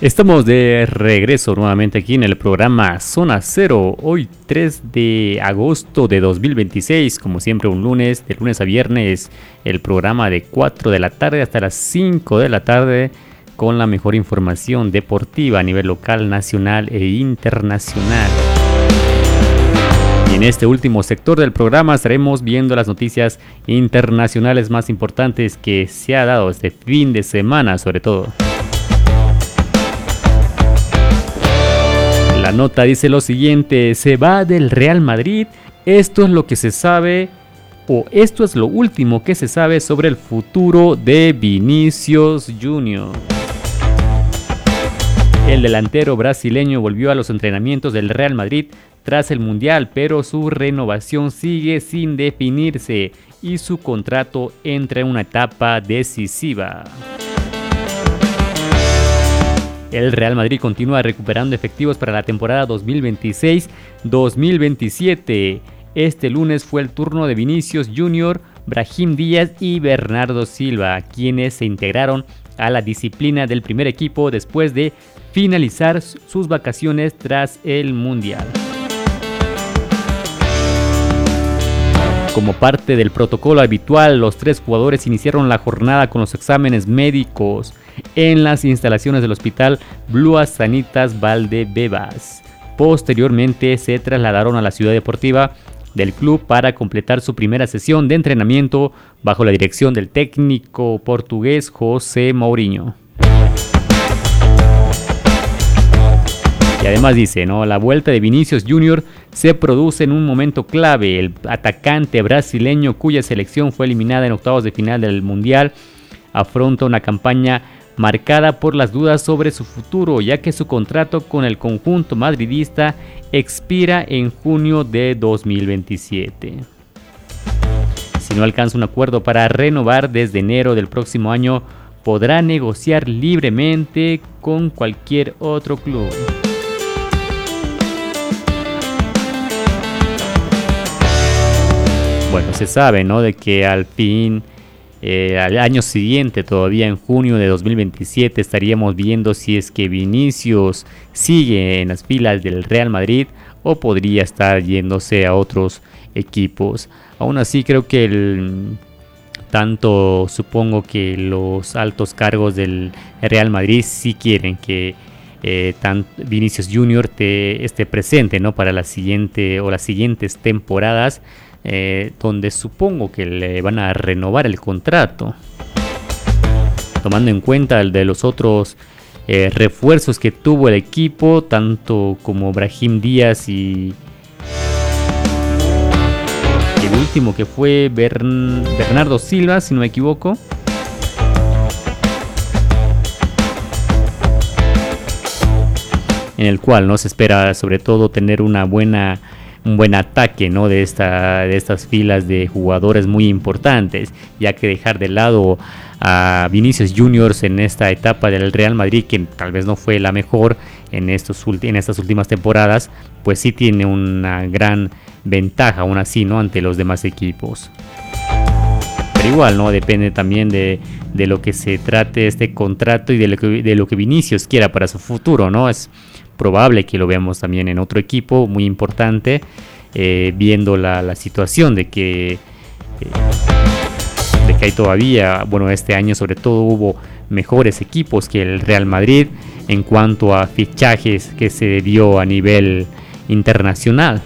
Estamos de regreso nuevamente aquí en el programa Zona Cero, hoy 3 de agosto de 2026, como siempre un lunes, de lunes a viernes, el programa de 4 de la tarde hasta las 5 de la tarde, con la mejor información deportiva a nivel local, nacional e internacional. Y en este último sector del programa estaremos viendo las noticias internacionales más importantes que se ha dado este fin de semana, sobre todo. La nota dice lo siguiente: se va del Real Madrid. Esto es lo que se sabe, o esto es lo último que se sabe sobre el futuro de Vinicius Junior. El delantero brasileño volvió a los entrenamientos del Real Madrid tras el Mundial, pero su renovación sigue sin definirse y su contrato entra en una etapa decisiva. El Real Madrid continúa recuperando efectivos para la temporada 2026-2027. Este lunes fue el turno de Vinicius Junior, Brahim Díaz y Bernardo Silva, quienes se integraron a la disciplina del primer equipo después de finalizar sus vacaciones tras el Mundial. Como parte del protocolo habitual, los tres jugadores iniciaron la jornada con los exámenes médicos en las instalaciones del Hospital Bluas Sanitas Valdebebas. Posteriormente se trasladaron a la ciudad deportiva del club para completar su primera sesión de entrenamiento bajo la dirección del técnico portugués José Mourinho. Y además dice, la vuelta de Vinicius Junior se produce en un momento clave. El atacante brasileño, cuya selección fue eliminada en octavos de final del Mundial, afronta una campaña marcada por las dudas sobre su futuro, ya que su contrato con el conjunto madridista expira en junio de 2027. Si no alcanza un acuerdo para renovar desde enero del próximo año, podrá negociar libremente con cualquier otro club. Bueno, se sabe, de que al fin, al año siguiente, todavía en junio de 2027, estaríamos viendo si es que Vinicius sigue en las filas del Real Madrid o podría estar yéndose a otros equipos. Aún así, creo que supongo que los altos cargos del Real Madrid sí quieren que Vinicius Junior esté presente, para la siguiente o las siguientes temporadas. Donde supongo que le van a renovar el contrato, tomando en cuenta el de los otros refuerzos que tuvo el equipo, tanto como Brahim Díaz y el último que fue Bernardo Silva, si no me equivoco. En el cual se espera sobre todo tener un buen ataque, de estas filas de jugadores muy importantes, ya que dejar de lado a Vinicius Junior en esta etapa del Real Madrid, que tal vez no fue la mejor en estas últimas temporadas, pues sí tiene una gran ventaja aún así, ante los demás equipos. Pero igual, depende también de lo que se trate este contrato y de lo que Vinicius quiera para su futuro, Es probable que lo veamos también en otro equipo muy importante, viendo la situación de que hay todavía, este año sobre todo hubo mejores equipos que el Real Madrid en cuanto a fichajes que se dio a nivel internacional.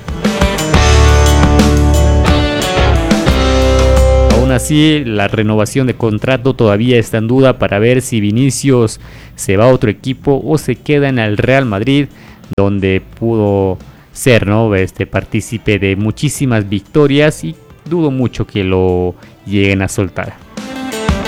Aún así, la renovación de contrato todavía está en duda para ver si Vinicius se va a otro equipo o se queda en el Real Madrid, donde pudo ser partícipe de muchísimas victorias, y dudo mucho que lo lleguen a soltar.